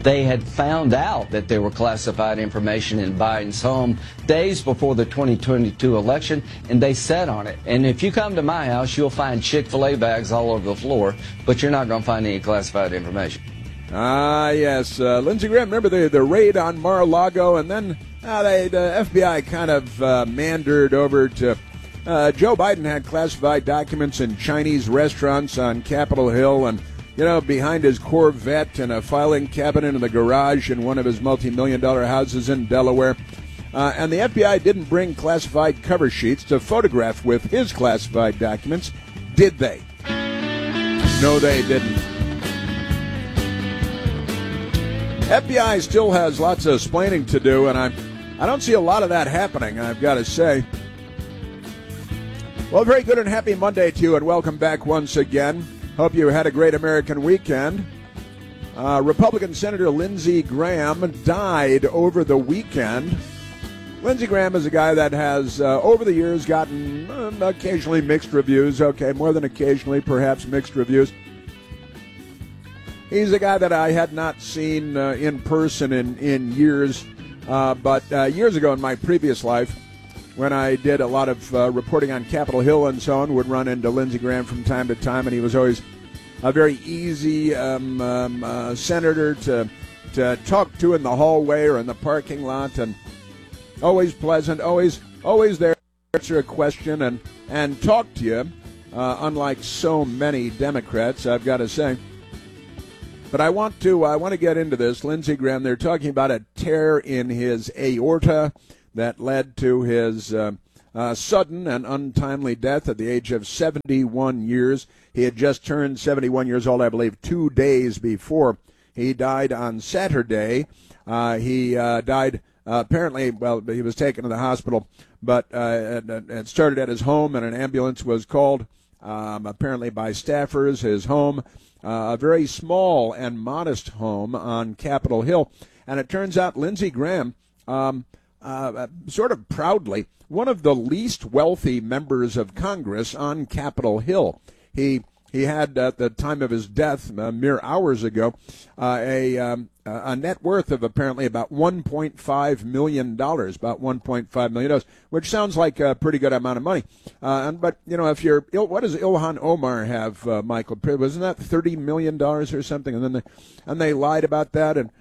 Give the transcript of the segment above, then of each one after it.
They had found out that there were classified information in Biden's home days before the 2022 election, and they sat on it. And if you come to my house, you'll find Chick-fil-A bags all over the floor, but you're not going to find any classified information. Yes. Lindsey Graham, remember the raid on Mar-a-Lago, and then the FBI kind of meandered over to Joe Biden had classified documents in Chinese restaurants on Capitol Hill and, behind his Corvette and a filing cabinet in the garage in one of his multi-million-dollar houses in Delaware. And the FBI didn't bring classified cover sheets to photograph with his classified documents, did they? No, they didn't. FBI still has lots of explaining to do, and I don't see a lot of that happening, I've got to say. Well, very good and happy Monday to you, and welcome back once again. Hope you had a great American weekend. Republican Senator Lindsey Graham died over the weekend. Lindsey Graham is a guy that has, over the years, gotten occasionally mixed reviews. Okay, more than occasionally, perhaps mixed reviews. He's a guy that I had not seen in person in years, but years ago in my previous life, when I did a lot of reporting on Capitol Hill and so on, would run into Lindsey Graham from time to time, and he was always a very easy senator to talk to in the hallway or in the parking lot, and always pleasant, always there to answer a question and talk to you, unlike so many Democrats, I've got to say. But I want to get into this. Lindsey Graham, they're talking about a tear in his aorta that led to his sudden and untimely death at the age of 71 years. He had just turned 71 years old, I believe, 2 days before. He died on Saturday. He died apparently, he was taken to the hospital, but it started at his home, and an ambulance was called, apparently by staffers. His home, a very small and modest home on Capitol Hill. And it turns out Lindsey Graham, sort of proudly, one of the least wealthy members of Congress on Capitol Hill. He had, at the time of his death, mere hours ago, a net worth of apparently about $1.5 million, about $1.5 million, which sounds like a pretty good amount of money. But, if you're, what does Ilhan Omar have, Michael? Wasn't that $30 million or something? And then they lied about that, and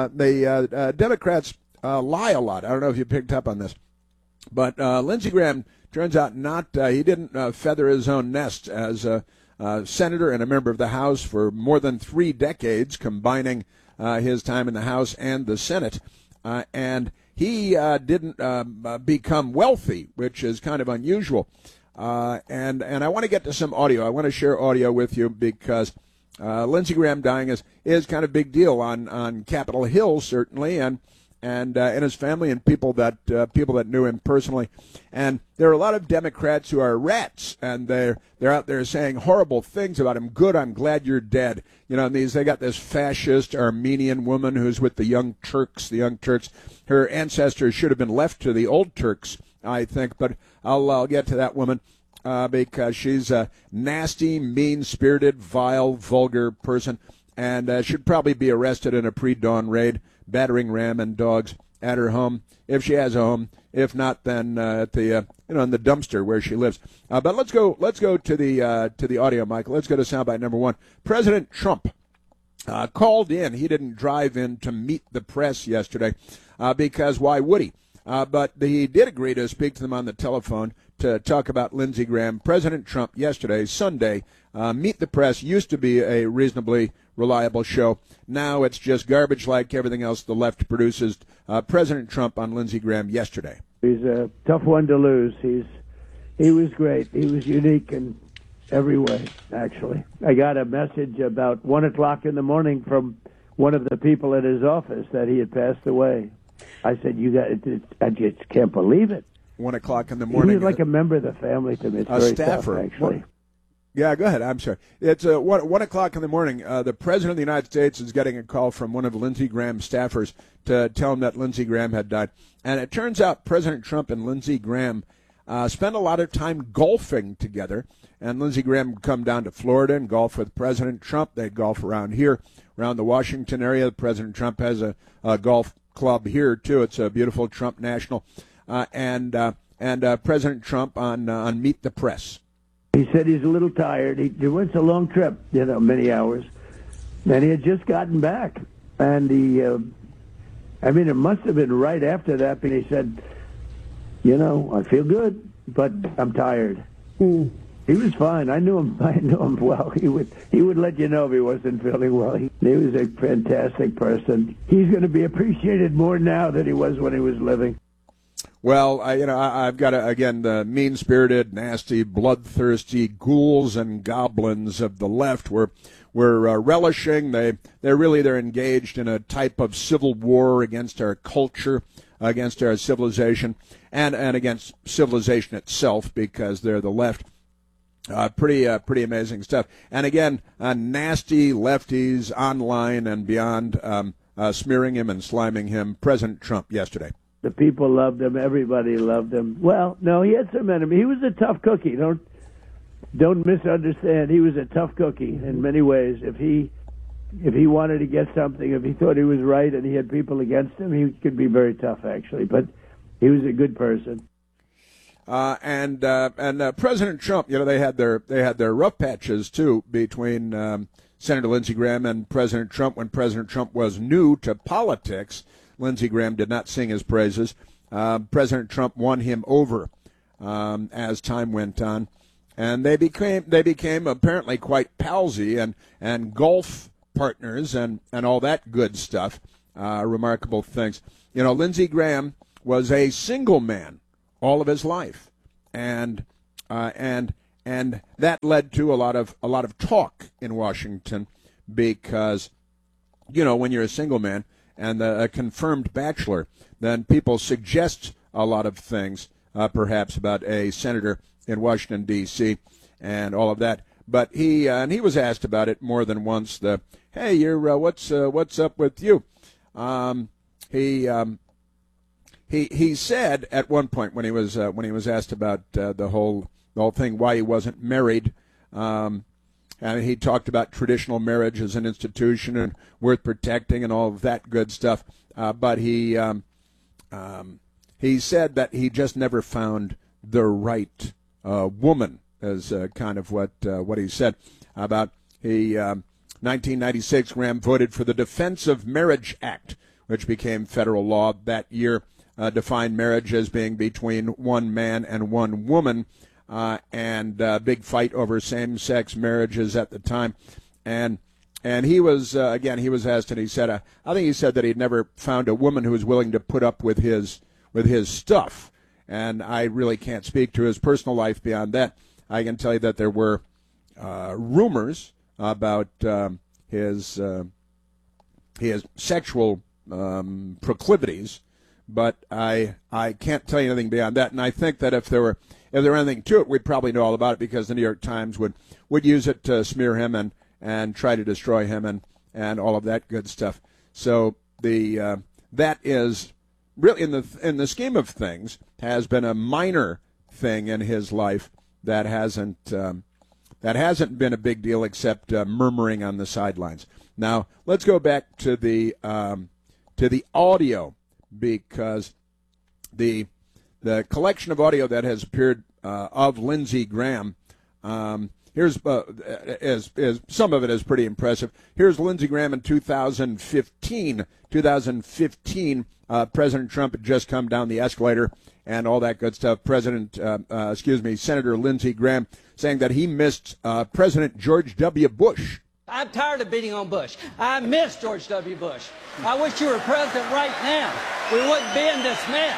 Democrats lie a lot. I don't know if you picked up on this. But Lindsey Graham, turns out he didn't feather his own nest as a senator and a member of the House for more than 3 decades, combining his time in the House and the Senate. And he didn't become wealthy, which is kind of unusual. And I want to get to some audio. I want to share audio with you because Lindsey Graham dying is kind of a big deal on Capitol Hill, certainly, and his family and people that knew him personally. And there are a lot of Democrats who are rats, and they're out there saying horrible things about him. Good, I'm glad you're dead. And they got this fascist Armenian woman who's with the Young Turks. The Young Turks, her ancestors should have been left to the old Turks, I think. But I'll get to that woman because she's a nasty, mean-spirited, vile, vulgar person, and should probably be arrested in a pre-dawn raid, battering ram and dogs at her home, if she has a home. If not, then at the in the dumpster where she lives. But let's go to the audio, Michael. Let's go to soundbite number 1. President Trump called in. He didn't drive in to meet the press yesterday because why would he? But he did agree to speak to them on the telephone to talk about Lindsey Graham. President Trump yesterday, Sunday, Meet the Press used to be a reasonably reliable show. Now it's just garbage like everything else the left produces. President Trump on Lindsey Graham yesterday. He's a tough one to lose. He was great. He was unique in every way, actually. I got a message about 1 o'clock in the morning from one of the people at his office that he had passed away. I said, I just can't believe it. 1 o'clock in the morning. He was like a member of the family to me. It's very staffer. Tough, actually. Yeah, go ahead. I'm sorry. It's 1 o'clock in the morning. The President of the United States is getting a call from one of Lindsey Graham's staffers to tell him that Lindsey Graham had died. And it turns out President Trump and Lindsey Graham spent a lot of time golfing together. and Lindsey Graham would come down to Florida and golf with President Trump. They'd golf around here, around the Washington area. President Trump has a golf club here, too. It's a beautiful Trump National. And President Trump on Meet the Press. He said he's a little tired. He went a long trip, many hours. And he had just gotten back. And it must have been right after that, but he said, I feel good, but I'm tired. He was fine. I knew him well. He would let you know if he wasn't feeling well. He was a fantastic person. He's going to be appreciated more now than he was when he was living. Well, I've got the mean-spirited, nasty, bloodthirsty ghouls and goblins of the left were relishing. They're engaged in a type of civil war against our culture, against our civilization, and against civilization itself, because they're the left. Pretty amazing stuff. And again, nasty lefties online and beyond, smearing him and sliming him. President Trump yesterday. The people loved him. Everybody loved him. Well, no, he had some enemies. He was a tough cookie. Don't misunderstand. He was a tough cookie in many ways. If he wanted to get something, if he thought he was right and he had people against him, he could be very tough, actually. But he was a good person. And President Trump, they had their rough patches too between Senator Lindsey Graham and President Trump when President Trump was new to politics. Lindsey Graham did not sing his praises. President Trump won him over as time went on, and they became apparently quite palsy and golf partners and all that good stuff. Remarkable things. Lindsey Graham was a single man all of his life, and that led to a lot of talk in Washington, because when you're a single man and a confirmed bachelor, then people suggest a lot of things, perhaps about a senator in Washington, D.C., and all of that. But he was asked about it more than once. Hey, you're what's up with you? He said at one point when he was asked about the whole thing, why he wasn't married. And he talked about traditional marriage as an institution and worth protecting and all of that good stuff. But he said that he just never found the right woman, as kind of what he said about 1996. Graham voted for the Defense of Marriage Act, which became federal law that year, defined marriage as being between one man and one woman. And big fight over same-sex marriages at the time, and he was he was asked, and he said, I think he said that he'd never found a woman who was willing to put up with his stuff, and I really can't speak to his personal life beyond that. I can tell you that there were rumors about his sexual proclivities, but I can't tell you anything beyond that, and I think that if there were anything to it, we'd probably know all about it, because the New York Times would use it to smear him and try to destroy him and all of that good stuff. So that is really in the scheme of things has been a minor thing in his life that hasn't been a big deal, except murmuring on the sidelines. Now let's go back to the audio, because the collection of audio that has appeared of Lindsey Graham, here's some of it is pretty impressive. Here's Lindsey Graham in 2015. 2015, President Trump had just come down the escalator and all that good stuff. Senator Lindsey Graham saying that he missed President George W. Bush. I'm tired of beating on Bush. I miss George W. Bush. I wish you were president right now. We wouldn't be in this mess.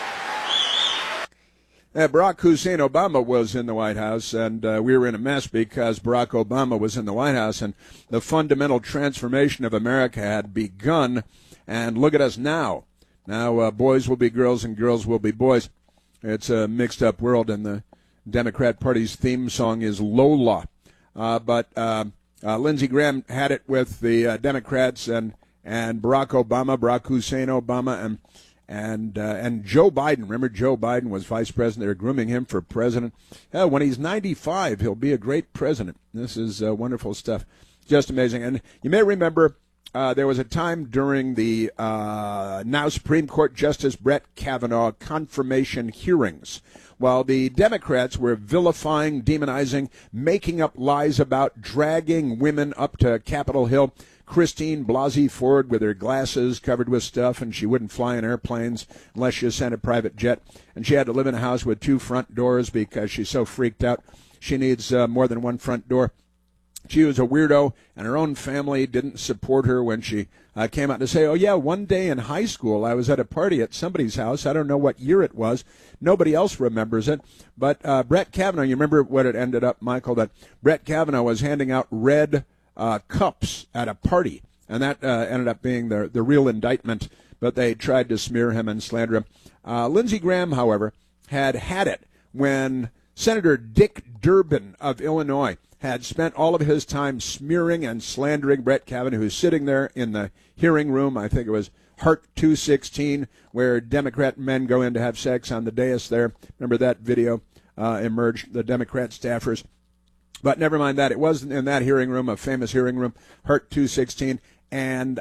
Barack Hussein Obama was in the White House, and we were in a mess because Barack Obama was in the White House, and the fundamental transformation of America had begun. And look at us now. Now boys will be girls and girls will be boys. It's a mixed-up world, and the Democrat Party's theme song is Lola. But Lindsey Graham had it with the Democrats and Barack Hussein Obama, And Joe Biden, remember Joe Biden was vice president. They were grooming him for president. When he's 95, he'll be a great president. This is wonderful stuff. Just amazing. And you may remember there was a time during the now Supreme Court Justice Brett Kavanaugh confirmation hearings, while the Democrats were vilifying, demonizing, making up lies about dragging women up to Capitol Hill. Christine Blasey Ford with her glasses covered with stuff, and she wouldn't fly in airplanes unless she sent a private jet. And she had to live in a house with 2 front doors because she's so freaked out. She needs more than 1 front door. She was a weirdo, and her own family didn't support her when she came out to say, oh, yeah, one day in high school I was at a party at somebody's house. I don't know what year it was. Nobody else remembers it. But Brett Kavanaugh, you remember what it ended up, Michael, that Brett Kavanaugh was handing out red cups at a party, and that ended up being the real indictment, but they tried to smear him and slander him. Lindsey Graham, however, had it when Senator Dick Durbin of Illinois had spent all of his time smearing and slandering Brett Kavanaugh, who's sitting there in the hearing room. I think it was Hart 216, where Democrat men go in to have sex on the dais there. Remember that video emerged, the Democrat staffers. But never mind that. It wasn't in that hearing room, a famous hearing room, Hart 216, and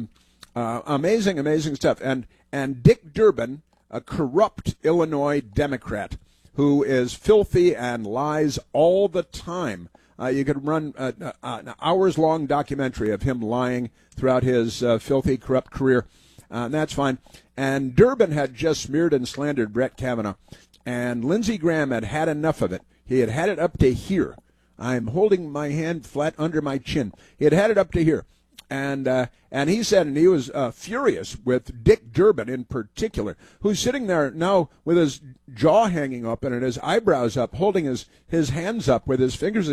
amazing stuff. And Dick Durbin, a corrupt Illinois Democrat who is filthy and lies all the time. You could run an hours-long documentary of him lying throughout his filthy, corrupt career. And that's fine. And Durbin had just smeared and slandered Brett Kavanaugh. And Lindsey Graham had enough of it. He had it up to here. I'm holding my hand flat under my chin. He had it up to here. And he said, and he was furious with Dick Durbin in particular, who's sitting there now with his jaw hanging open and his eyebrows up, holding his hands up with his fingers